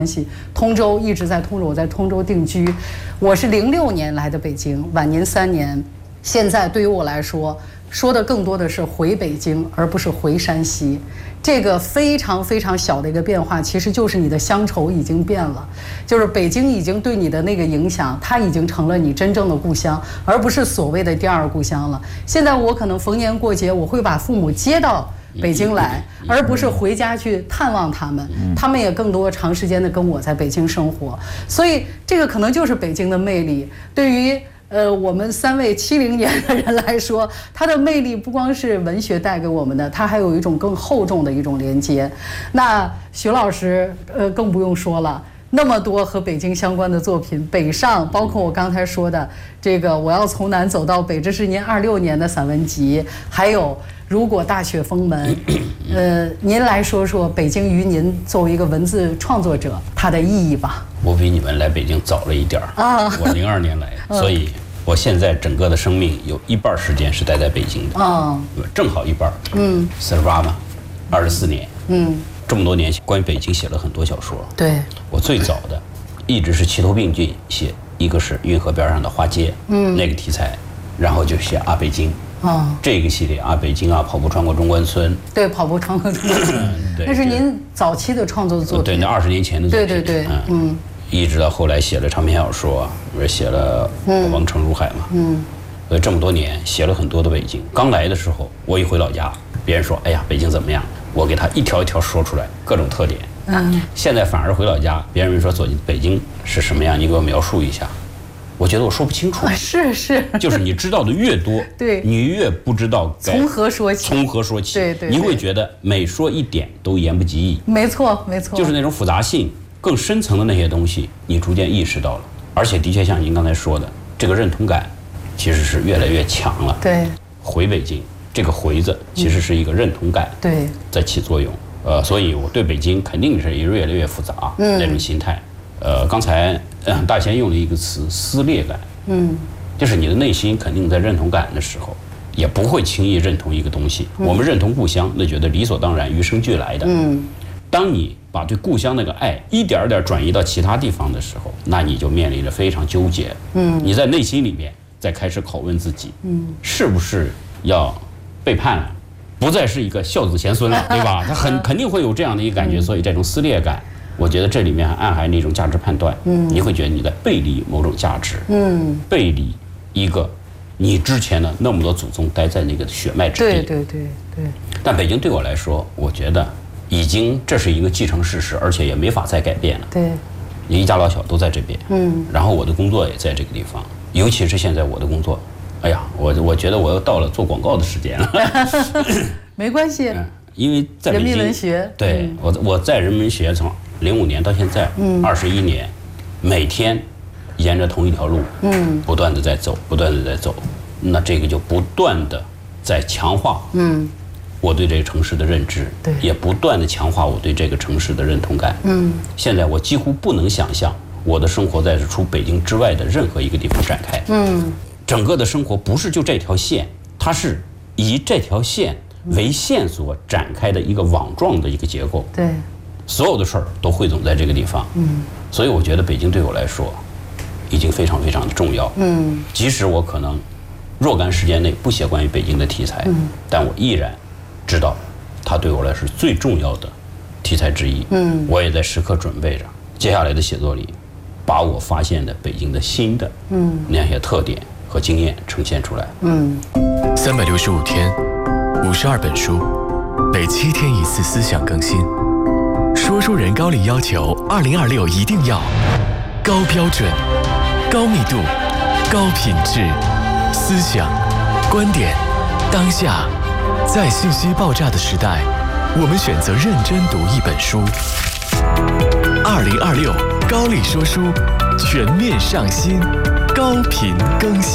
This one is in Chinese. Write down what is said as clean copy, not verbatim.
系。通州一直在通州，我在通州定居。我是06年来的北京，晚年3年。现在对于我来说，说的更多的是回北京，而不是回山西。这个非常非常小的一个变化，其实就是你的乡愁已经变了，就是北京已经对你的那个影响，它已经成了你真正的故乡，而不是所谓的第二故乡了。现在我可能逢年过节，我会把父母接到北京来，而不是回家去探望他们。他们也更多长时间的跟我在北京生活，所以这个可能就是北京的魅力。对于我们3位70年的人来说，它的魅力不光是文学带给我们的，它还有一种更厚重的一种连接。那徐老师更不用说了，那么多和北京相关的作品，北上，包括我刚才说的这个我要从南走到北，这是您26年的散文集，还有如果大雪封门。您来说说北京于您作为一个文字创作者它的意义吧。 我比你们来北京早了一点啊，我02年来，所以我现在整个的生命有一半时间是待在北京的，正好一半，48嘛，24年，这么多年关于北京写了很多小说。 对， 我最早的一直是齐头并进写，一个是运河边上的花街，那个题材，然后就写啊北京。这个系列啊，北京啊，跑步穿过中关村， 对，跑步穿过中关村，那是您早期的创作作品， 对，那20年前的作品， 对， 一直到后来写了长篇小说，写了《望城如海》嘛，所以这么多年写了很多的北京。刚来的时候，我一回老家，别人说，哎呀，北京怎么样？我给他一条一条说出来，各种特点。现在反而回老家，别人说走进北京是什么样，你给我描述一下。我觉得我说不清楚， 是， 就是你知道的越多， 对， 你越不知道从何说起，对， 你会觉得每说一点都言不及义， 没错， 就是那种复杂性更深层的那些东西，你逐渐意识到了，而且的确像您刚才说的，这个认同感其实是越来越强了。 对， 回北京这个回字其实是一个认同感， 对， 在起作用。所以我对北京肯定是越来越复杂那种心态。刚才大贤用了一个词撕裂感，就是你的内心肯定在认同感的时候，也不会轻易认同一个东西。我们认同故乡，那觉得理所当然，与生俱来的。当你把对故乡那个爱一点点转移到其他地方的时候，那你就面临着非常纠结。你在内心里面再开始拷问自己，是不是要背叛了，不再是一个孝子贤孙了，对吧？他肯定会有这样的一个感觉，所以这种撕裂感。我觉得这里面还暗含那种价值判断，你会觉得你在背离某种价值，背离一个你之前的那么多祖宗待在那个血脉之地。 对。 但北京对我来说，我觉得已经这是一个既成事实，而且也没法再改变了。 对， 一家老小都在这边，然后我的工作也在这个地方，尤其是现在我的工作，哎呀，我觉得我又到了做广告的时间了。 没关系， 因为在北京人民文学， 对，我在人民文学从05年到现在，21年，每天沿着同一条路，不断的在走，那这个就不断的在强化，我对这个城市的认知， 对， 也不断的强化我对这个城市的认同感，现在我几乎不能想象我的生活在除北京之外的任何一个地方展开，整个的生活不是就这条线，它是以这条线为线索展开的一个网状的一个结构， 对。 所有的事儿都汇总在这个地方，所以我觉得北京对我来说已经非常非常的重要，即使我可能若干时间内不写关于北京的题材，但我依然知道它对我来说是最重要的题材之一，我也在时刻准备着接下来的写作里，把我发现的北京的新的那些特点和经验呈现出来。 365天，52本书，每7天1次思想更新。说书人高力要求2026一定要高标准、高密度、高品质，思想、观点，当下，在信息爆炸的时代，我们选择认真读一本书。2026高力说书全面上新，高频更新。